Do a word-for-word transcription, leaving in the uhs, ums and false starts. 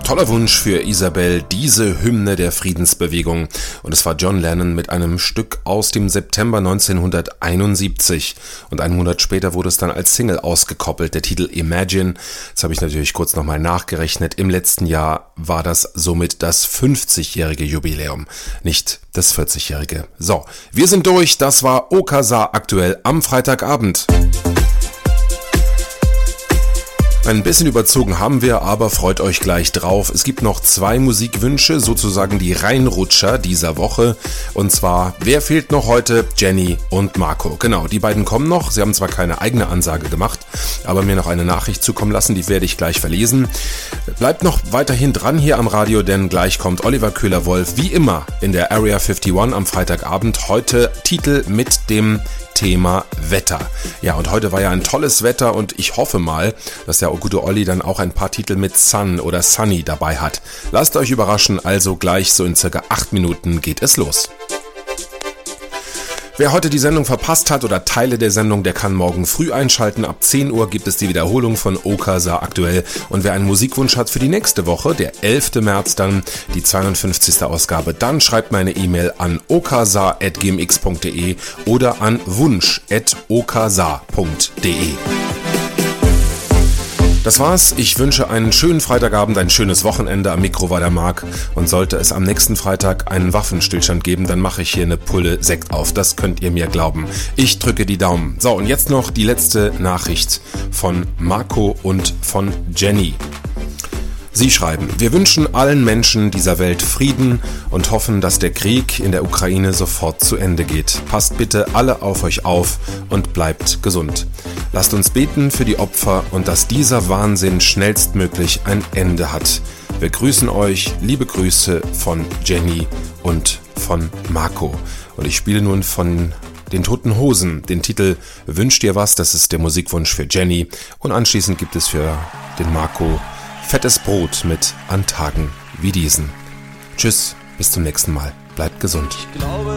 Toller Wunsch für Isabel, diese Hymne der Friedensbewegung. Und es war John Lennon mit einem Stück aus dem September neunzehnhunderteinundsiebzig. Und einen Monat später wurde es dann als Single ausgekoppelt, der Titel Imagine. Jetzt habe ich natürlich kurz nochmal nachgerechnet. Im letzten Jahr war das somit das fünfzigjährige Jubiläum, nicht das vierzigjährige. So, wir sind durch. Das war Okasa aktuell am Freitagabend. Ein bisschen überzogen haben wir, aber freut euch gleich drauf. Es gibt noch zwei Musikwünsche, sozusagen die Reinrutscher dieser Woche. Und zwar, wer fehlt noch heute? Jenny und Marco. Genau, die beiden kommen noch. Sie haben zwar keine eigene Ansage gemacht, aber mir noch eine Nachricht zukommen lassen, die werde ich gleich verlesen. Bleibt noch weiterhin dran hier am Radio, denn gleich kommt Oliver Köhler-Wolf, wie immer in der Area einundfünfzig am Freitagabend. Heute Titel mit dem Thema Wetter. Ja, und heute war ja ein tolles Wetter und ich hoffe mal, dass der gute Olli dann auch ein paar Titel mit Sun oder Sunny dabei hat. Lasst euch überraschen, also gleich so in circa acht Minuten geht es los. Wer heute die Sendung verpasst hat oder Teile der Sendung, der kann morgen früh einschalten. Ab zehn Uhr gibt es die Wiederholung von Okasa aktuell. Und wer einen Musikwunsch hat für die nächste Woche, der elften März dann, die zweiundfünfzigste Ausgabe, dann schreibt meine E-Mail an okasa at gmx punkt de oder an wunsch at okasa punkt de. Das war's. Ich wünsche einen schönen Freitagabend, ein schönes Wochenende. Am Mikro war der Marc. Und sollte es am nächsten Freitag einen Waffenstillstand geben, dann mache ich hier eine Pulle Sekt auf. Das könnt ihr mir glauben. Ich drücke die Daumen. So, und jetzt noch die letzte Nachricht von Marco und von Jenny. Sie schreiben: Wir wünschen allen Menschen dieser Welt Frieden und hoffen, dass der Krieg in der Ukraine sofort zu Ende geht. Passt bitte alle auf euch auf und bleibt gesund. Lasst uns beten für die Opfer und dass dieser Wahnsinn schnellstmöglich ein Ende hat. Wir grüßen euch, liebe Grüße von Jenny und von Marco. Und ich spiele nun von den Toten Hosen den Titel Wünsch dir was, das ist der Musikwunsch für Jenny. Und anschließend gibt es für den Marco Fettes Brot mit An Tagen wie diesen. Tschüss, bis zum nächsten Mal. Bleibt gesund. Ich glaube,